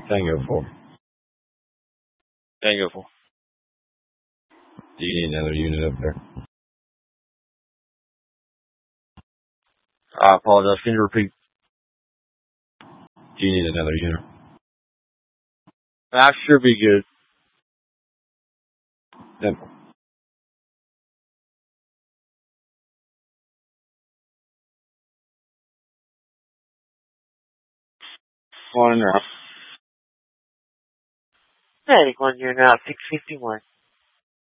Tango 4. Tango 4. Do you need another unit up there? I apologize. Can you repeat? Do you need another unit? I should be good. Yep. On and out. Heading 1, you're now 651.